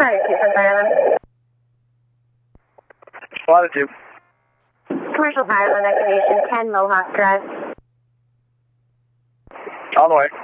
Latitude, Island. Latitude. Commercial pilot on destination 10 Mohawk Drive. On the way.